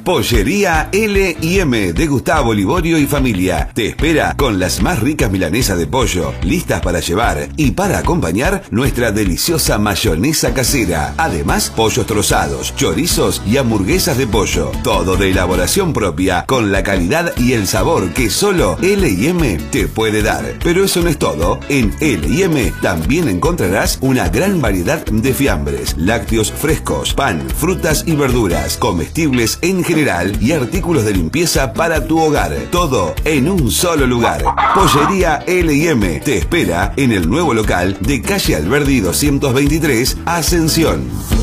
Pollería L&M de Gustavo Liborio y familia. Te espera con las más ricas milanesas de pollo, listas para llevar y para acompañar nuestra deliciosa mayonesa casera. Además, pollos trozados, chorizos y hamburguesas de pollo. Todo de elaboración propia, con la calidad y el sabor que solo L&M te puede dar. Pero eso no es todo. En L&M también encontrarás una gran variedad de fiambres, lácteos frescos, pan, frutas y verduras, comestibles en general y artículos de limpieza para tu hogar. Todo en un solo lugar. Pollería L&M te espera en el nuevo local de calle Alberdi 223, Ascensión.